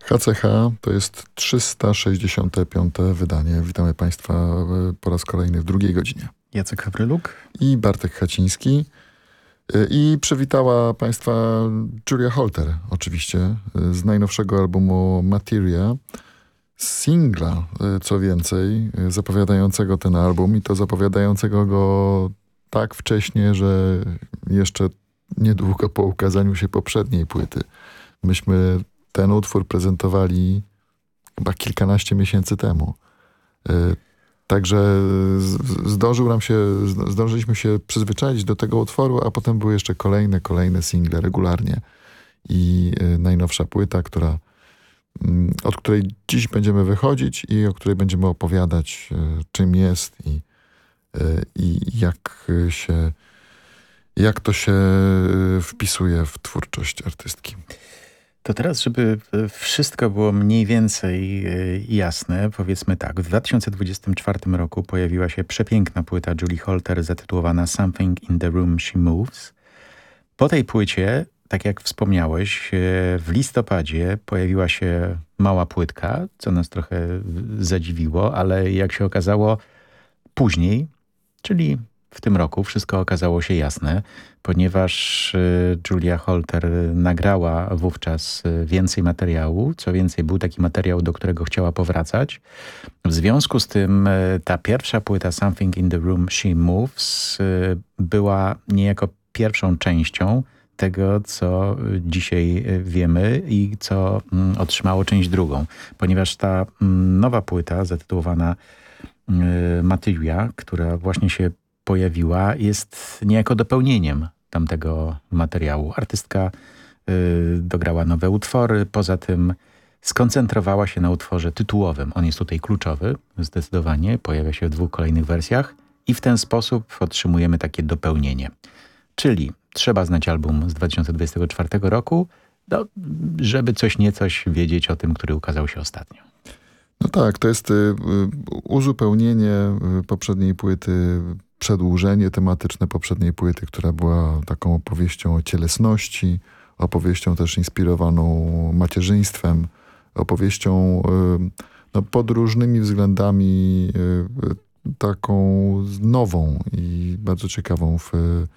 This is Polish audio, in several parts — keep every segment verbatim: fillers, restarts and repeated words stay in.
H C H to jest trzysta sześćdziesiąte piąte wydanie. Witamy Państwa po raz kolejny w drugiej godzinie. Jacek Hawryluk i Bartek Haciński. I przywitała Państwa Julia Holter, oczywiście, z najnowszego albumu Materia. Singla, co więcej, zapowiadającego ten album i to zapowiadającego go tak wcześnie, że jeszcze niedługo po ukazaniu się poprzedniej płyty. Myśmy ten utwór prezentowali chyba kilkanaście miesięcy temu. Także zdążył nam się, zdążyliśmy się przyzwyczaić do tego utworu, a potem były jeszcze kolejne, kolejne single regularnie. I najnowsza płyta, która, od której dziś będziemy wychodzić i o której będziemy opowiadać, czym jest i, i jak się, jak to się wpisuje w twórczość artystki. To teraz, żeby wszystko było mniej więcej jasne, powiedzmy tak. W dwa tysiące dwudziestym czwartym roku pojawiła się przepiękna płyta Julie Holter zatytułowana Something in the Room She Moves. Po tej płycie, tak jak wspomniałeś, w listopadzie pojawiła się mała płytka, co nas trochę zadziwiło, ale jak się okazało później, czyli w tym roku, wszystko okazało się jasne, ponieważ Julia Holter nagrała wówczas więcej materiału. Co więcej, był taki materiał, do którego chciała powracać. W związku z tym ta pierwsza płyta Something in the Room She Moves była niejako pierwszą częścią tego, co dzisiaj wiemy i co otrzymało część drugą. Ponieważ ta nowa płyta zatytułowana Materia, która właśnie się pojawiła, jest niejako dopełnieniem tamtego materiału. Artystka y, dograła nowe utwory, poza tym skoncentrowała się na utworze tytułowym. On jest tutaj kluczowy, zdecydowanie, pojawia się w dwóch kolejnych wersjach i w ten sposób otrzymujemy takie dopełnienie. Czyli trzeba znać album z dwa tysiące dwudziestego czwartego roku, no, żeby coś niecoś wiedzieć o tym, który ukazał się ostatnio. No tak, to jest y, uzupełnienie poprzedniej płyty, przedłużenie tematyczne poprzedniej płyty, która była taką opowieścią o cielesności, opowieścią też inspirowaną macierzyństwem, opowieścią y, no, pod różnymi względami y, taką nową i bardzo ciekawą w, y,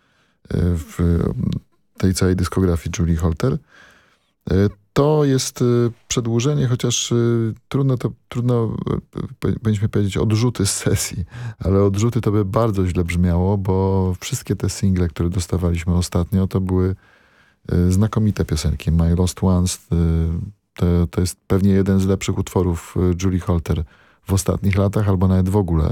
w tej całej dyskografii Julie Holter. Y, To jest przedłużenie, chociaż trudno to, trudno powinniśmy powiedzieć odrzuty z sesji, ale odrzuty to by bardzo źle brzmiało, bo wszystkie te single, które dostawaliśmy ostatnio, to były znakomite piosenki. My Lost Ones to, to jest pewnie jeden z lepszych utworów Julie Holter w ostatnich latach, albo nawet w ogóle.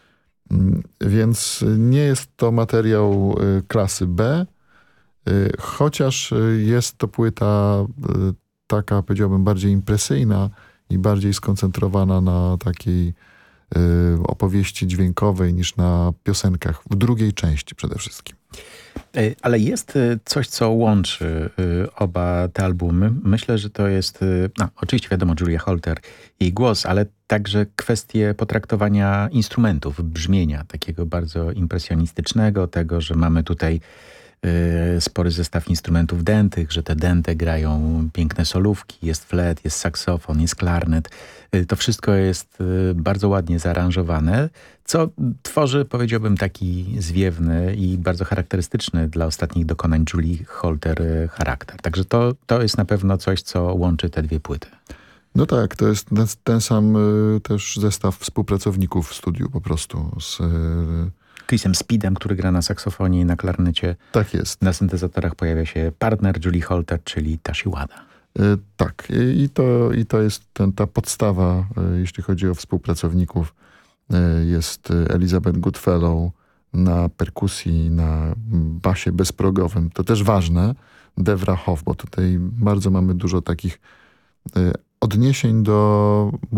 Więc nie jest to materiał klasy B, chociaż jest to płyta taka, powiedziałbym, bardziej impresyjna i bardziej skoncentrowana na takiej opowieści dźwiękowej niż na piosenkach, w drugiej części przede wszystkim. Ale jest coś, co łączy oba te albumy. Myślę, że to jest, no, oczywiście wiadomo, Julia Holter, jej głos, ale także kwestie potraktowania instrumentów, brzmienia, takiego bardzo impresjonistycznego, tego, że mamy tutaj spory zestaw instrumentów dętych, że te dęte grają piękne solówki, jest flet, jest saksofon, jest klarnet. To wszystko jest bardzo ładnie zaaranżowane, co tworzy, powiedziałbym, taki zwiewny i bardzo charakterystyczny dla ostatnich dokonań Julie Holter charakter. Także to, to jest na pewno coś, co łączy te dwie płyty. No tak, to jest ten, ten sam też zestaw współpracowników w studiu po prostu z Chrisem Speedem, który gra na saksofonie i na klarnecie. Tak jest. Na syntezatorach pojawia się partner Julie Holter, czyli Tashi Wada. Y, tak. I to, i to jest ten, ta podstawa, y, jeśli chodzi o współpracowników. Y, jest Elizabeth Goodfellow na perkusji, na basie bezprogowym. To też ważne. Devra Hoff, bo tutaj bardzo mamy dużo takich y, odniesień do